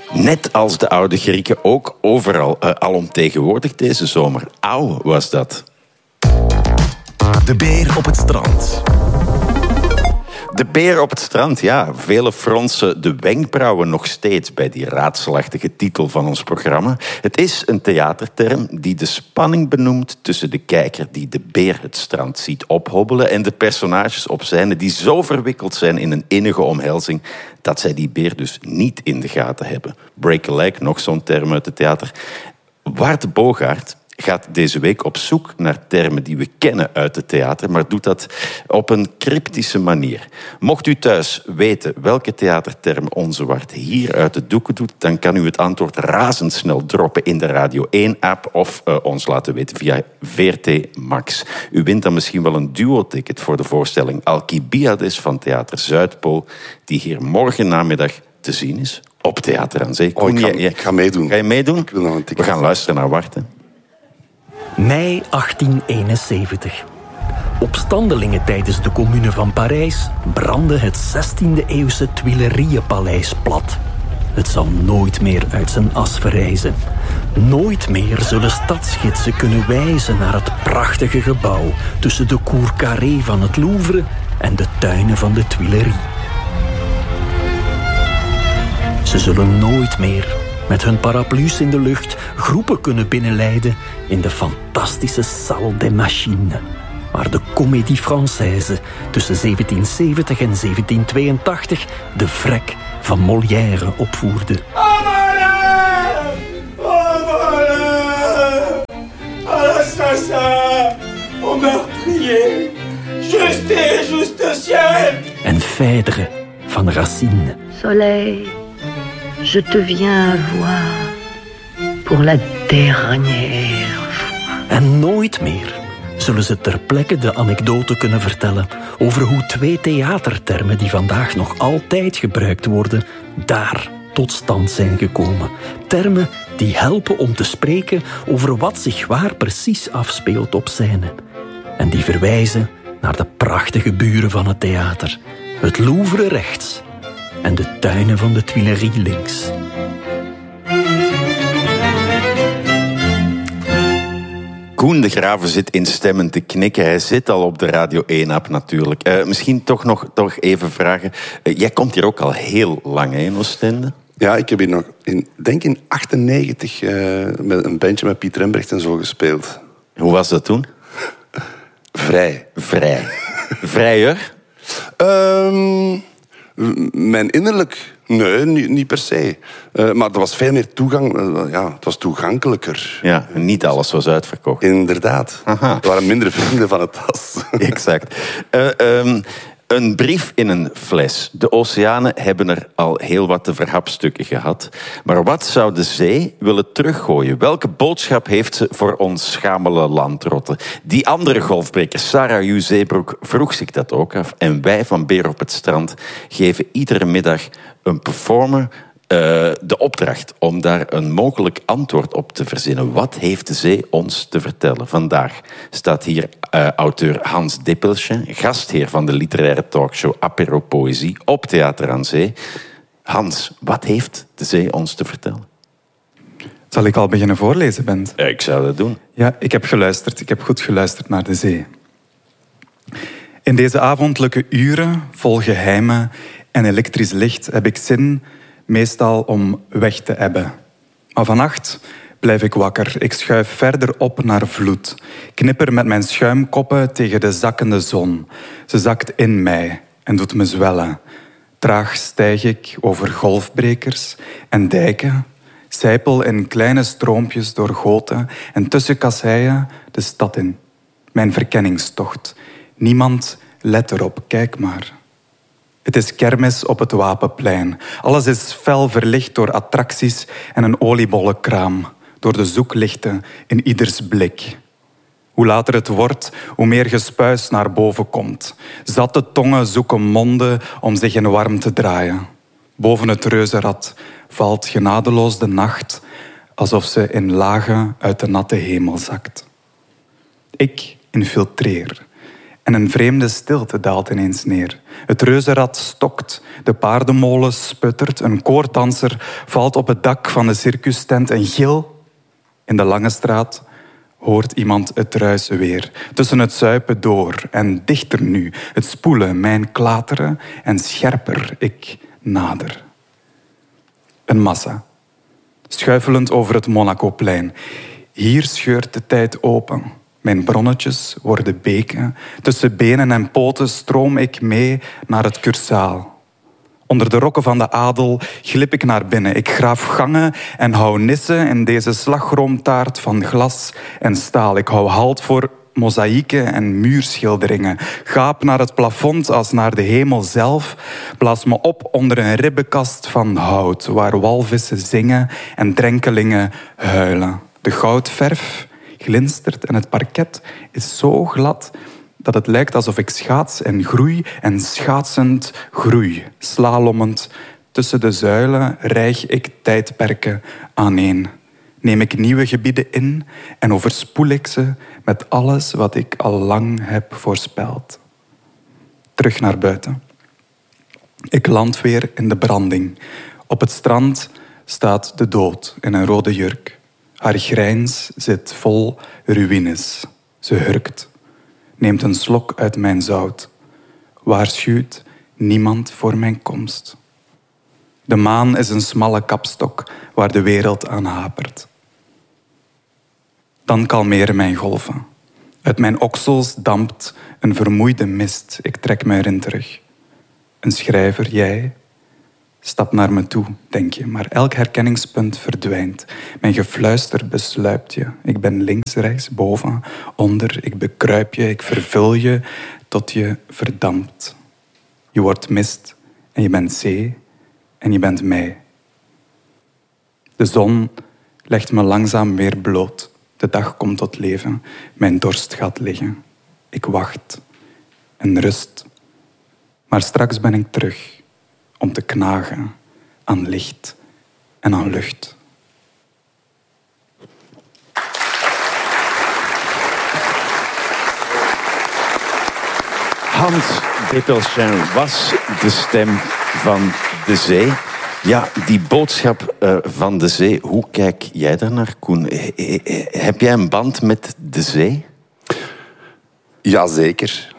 Net als de oude Grieken ook overal alomtegenwoordig deze zomer. Auw was dat. De beer op het strand. De beer op het strand, ja. Velen fronsen de wenkbrauwen nog steeds bij die raadselachtige titel van ons programma. Het is een theaterterm die de spanning benoemt tussen de kijker die de beer het strand ziet ophobbelen en de personages op scène die zo verwikkeld zijn in een innige omhelzing dat zij die beer dus niet in de gaten hebben. Break a leg, nog zo'n term uit het theater. Wart Bogaert gaat deze week op zoek naar termen die we kennen uit het theater, maar doet dat op een cryptische manier. Mocht u thuis weten welke theaterterm onze Wart hier uit de doeken doet, dan kan u het antwoord razendsnel droppen in de Radio 1-app of ons laten weten via VRT Max. U wint dan misschien wel een duo-ticket voor de voorstelling Alcibiades van Theater Zuidpool, die hier morgen namiddag te zien is op Theater aan Zee. Ik ga meedoen. Ga je meedoen? Ik wil nog een ticket. We gaan luisteren naar Wart. Mei 1871. Opstandelingen tijdens de Commune van Parijs brandden het 16e-eeuwse Tuilerieënpaleis plat. Het zal nooit meer uit zijn as verrijzen. Nooit meer zullen stadsgidsen kunnen wijzen naar het prachtige gebouw tussen de Cour Carrée van het Louvre en de tuinen van de Tuileries. Ze zullen nooit meer met hun paraplu's in de lucht groepen kunnen binnenleiden in de fantastische Salle des Machines, waar de Comédie Française tussen 1770 en 1782 de vrek van Molière opvoerde. En Phèdre van Racine. Soleil, je te viens voir pour la dernière fois. En nooit meer zullen ze ter plekke de anekdote kunnen vertellen over hoe twee theatertermen die vandaag nog altijd gebruikt worden, daar tot stand zijn gekomen. Termen die helpen om te spreken over wat zich waar precies afspeelt op scène. En die verwijzen naar de prachtige buren van het theater. Het Louvre rechts en de tuinen van de Tuileries links. Koen de Graven zit instemmend te knikken. Hij zit al op de Radio 1-app natuurlijk. Misschien toch even vragen. Jij komt hier ook al heel lang in Oostende. Ja, ik heb hier nog, denk in 98 met een bandje met Piet Rembrecht en zo gespeeld. Hoe was dat toen? Vrij. Vrijer? Mijn innerlijk? Nee, niet per se. Maar er was veel meer toegang. Het was toegankelijker. Ja, niet alles was uitverkocht. Inderdaad. Aha. Er waren minder vrienden van het tas. Exact. Een brief in een fles. De oceanen hebben er al heel wat te verhapstukken gehad. Maar wat zou de zee willen teruggooien? Welke boodschap heeft ze voor ons schamele landrotten? Die andere golfbreker, Sarah Hugh Zeebroek, vroeg zich dat ook af. En wij van Beer op het Strand geven iedere middag een performer de opdracht om daar een mogelijk antwoord op te verzinnen. Wat heeft de zee ons te vertellen? Vandaag staat hier auteur Hans Dippelchen, gastheer van de literaire talkshow Apéro Poëzie op Theater aan Zee. Hans, wat heeft de zee ons te vertellen? Zal ik al beginnen voorlezen, Bent? Ik zou dat doen. Ja, ik heb geluisterd. Ik heb goed geluisterd naar de zee. In deze avondelijke uren, vol geheimen en elektrisch licht, heb ik zin meestal om weg te ebben. Maar vannacht blijf ik wakker. Ik schuif verder op naar vloed. Knipper met mijn schuimkoppen tegen de zakkende zon. Ze zakt in mij en doet me zwellen. Traag stijg ik over golfbrekers en dijken. Sijpel in kleine stroompjes door goten en tussen kasseien de stad in. Mijn verkenningstocht. Niemand let erop, kijk maar. Het is kermis op het Wapenplein. Alles is fel verlicht door attracties en een oliebollenkraam. Door de zoeklichten in ieders blik. Hoe later het wordt, hoe meer gespuis naar boven komt. Zatte tongen zoeken monden om zich in warm te draaien. Boven het reuzenrad valt genadeloos de nacht, alsof ze in lagen uit de natte hemel zakt. Ik infiltreer En een vreemde stilte daalt ineens neer. Het reuzenrad stokt, de paardenmolen sputtert, een koordanser valt op het dak van de circustent en gil. In de lange straat hoort iemand het ruisen weer, tussen het zuipen door en dichter nu, het spoelen, mijn klateren en scherper, ik nader. Een massa, schuifelend over het Monacoplein. Hier scheurt de tijd open. Mijn bronnetjes worden beken. Tussen benen en poten stroom ik mee naar het cursaal. Onder de rokken van de adel glip ik naar binnen. Ik graaf gangen en hou nissen in deze slagroomtaart van glas en staal. Ik hou halt voor mozaïeken en muurschilderingen. Gaap naar het plafond als naar de hemel zelf. Blaas me op onder een ribbenkast van hout, waar walvissen zingen en drenkelingen huilen. De goudverf glinstert en het parket is zo glad dat het lijkt alsof ik schaats en groei en schaatsend groei. Slalommend tussen de zuilen rijg ik tijdperken aaneen. Neem ik nieuwe gebieden in en overspoel ik ze met alles wat ik al lang heb voorspeld. Terug naar buiten. Ik land weer in de branding. Op het strand staat de dood in een rode jurk. Haar grijns zit vol ruïnes. Ze hurkt, neemt een slok uit mijn zout. Waarschuwt niemand voor mijn komst. De maan is een smalle kapstok waar de wereld aan hapert. Dan kalmeren mijn golven. Uit mijn oksels dampt een vermoeide mist. Ik trek me erin terug. Een schrijver, jij, stapt naar me toe, denk je, maar elk herkenningspunt verdwijnt. Mijn gefluister besluipt je. Ik ben links, rechts, boven, onder. Ik bekruip je, ik vervul je tot je verdampt. Je wordt mist en je bent zee en je bent mij. De zon legt me langzaam weer bloot. De dag komt tot leven. Mijn dorst gaat liggen. Ik wacht en rust. Maar straks ben ik terug om te knagen aan licht en aan lucht. Hans Depelchin was de stem van de zee. Ja, die boodschap van de zee, hoe kijk jij daarnaar, Koen? Heb jij een band met de zee? Jazeker.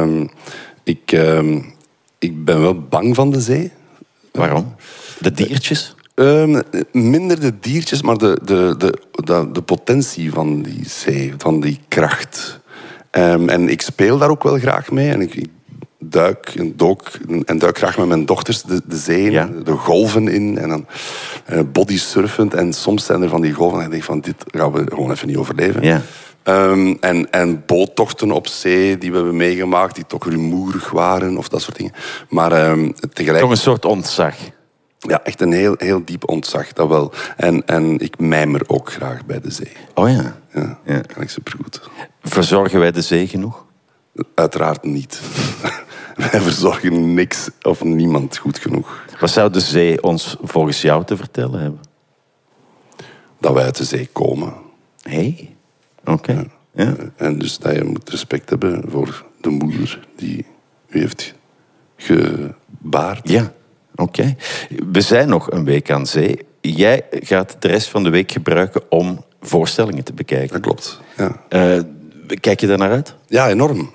Ik ben wel bang van de zee. Waarom? De diertjes? Minder de diertjes, maar de potentie van die zee, van die kracht. En ik speel daar ook wel graag mee. En ik duik en duik graag met mijn dochters de zee in, ja. De golven in. En dan bodysurfend. En soms zijn er van die golven en ik denk van, dit gaan we gewoon even niet overleven. Ja. En boottochten op zee die we hebben meegemaakt, die toch rumoerig waren of dat soort dingen. Maar tegelijk... Toch een soort ontzag. Ja, echt een heel, heel diep ontzag, dat wel. En ik mijmer ook graag bij de zee. Oh ja. Ja. Kan ik supergoed. Verzorgen wij de zee genoeg? Uiteraard niet. Wij verzorgen niks of niemand goed genoeg. Wat zou de zee ons volgens jou te vertellen hebben? Dat wij uit de zee komen. Hé, oké. Ja. En dus dat je moet respect hebben voor de moeder die u heeft gebaard. Ja, oké. We zijn nog een week aan zee. Jij gaat de rest van de week gebruiken om voorstellingen te bekijken. Dat klopt, ja. Kijk je daar naar uit? Ja, enorm.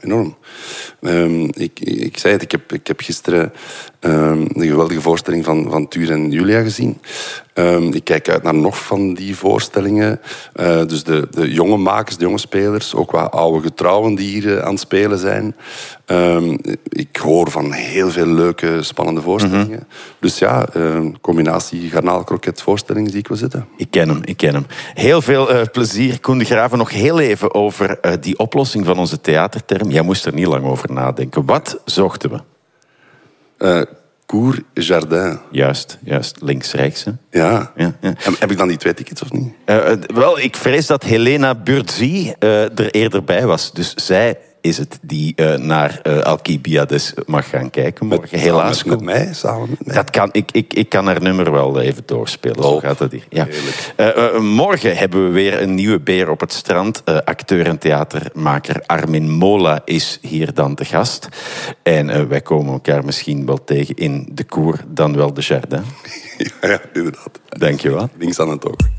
Ik zei het, ik heb gisteren de geweldige voorstelling van Tuur en Julia gezien. Ik kijk uit naar nog van die voorstellingen. Dus de jonge makers, de jonge spelers, ook wat oude getrouwen die hier aan het spelen zijn. Ik hoor van heel veel leuke, spannende voorstellingen. Mm-hmm. Dus ja, combinatie garnaalkroket voorstellingen zie ik wel zitten. Ik ken hem. Heel veel plezier. Koen de Graven, nog heel even over die oplossing van onze theaterterm. Jij moest er niet lang over nadenken. Wat zochten we? Cour Jardin. Juist. Links-rechts. Ja. Heb ik dan die 2 tickets of niet? Wel, ik vrees dat Helena Burzi er eerder bij was. Dus zij is het die naar Alcibiades mag gaan kijken morgen. Helaas. Met mij, samen met mij. Dat kan, ik kan haar nummer wel even doorspelen. Zo gaat het hier. Ja. Morgen hebben we weer een nieuwe beer op het strand. Acteur en theatermaker Armin Mola is hier dan te gast. En wij komen elkaar misschien wel tegen in de Cour, dan wel de Jardin. Ja, inderdaad. Dank je wel. Links aan het oog.